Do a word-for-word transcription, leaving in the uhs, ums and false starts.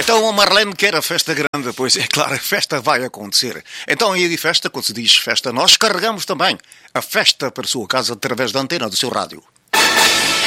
Então a Marlene quer a festa grande, pois é claro, a festa vai acontecer. Então, e a festa, quando se diz festa, nós carregamos também a festa para a sua casa através da antena do seu rádio.